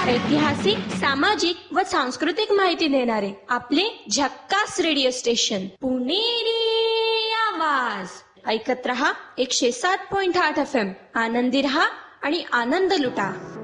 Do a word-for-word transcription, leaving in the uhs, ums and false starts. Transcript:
ऐतिहासिक, सामाजिक व सांस्कृतिक माहिती देणारे आपले झक्कास रेडिओ स्टेशन पुणेरी आवाज. ऐकत रहा एकशे सात पॉइंट आठ एफ एम. आनंदी रहा आणि आनंद लुटा.